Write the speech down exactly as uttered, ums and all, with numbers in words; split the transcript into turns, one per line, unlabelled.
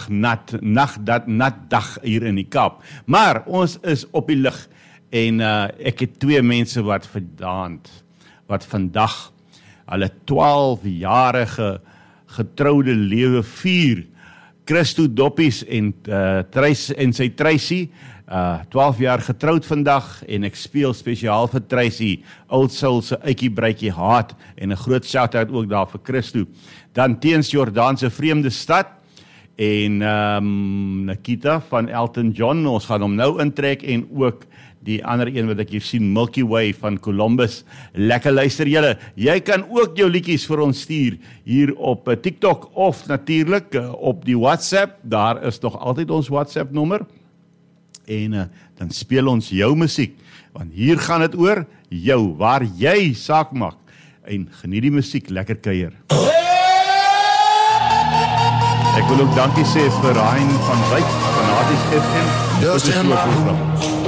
dag nat, nag dat nat dag hier in die Kaap. Maar ons is op die lig en uh, ek het twee mense wat vandaand, wat vandag hulle twaalfjarige getroude lewe vier. Christo Doppies en, uh, Trace, en sy Tracy, uh, twaalf jaar getroud vandag, en ek speel spesiaal vir Tracy, Old Soul se uitjie bruitjie haat, en 'n groot shout-out ook daar vir Christo. Dan teens Jordaan se Vreemde Stad, en um, Nikita van Elton John, ons gaan hom nou intrek, en ook die ander een wat ek hier sien, Milky Way van Columbus. Lekker luister julle. Jy kan ook jou liedjies vir ons stuur hier op uh, TikTok of natuurlik uh, op die WhatsApp. Daar is nog altyd ons WhatsApp nommer. En uh, dan speel ons jou musiek. Want hier gaan dit oor jou, waar jy saak maak. En geniet die musiek, lekker kuier. Ek wil ook dankie sê vir Ryan van Wyk van H D S F M.
Just in my room.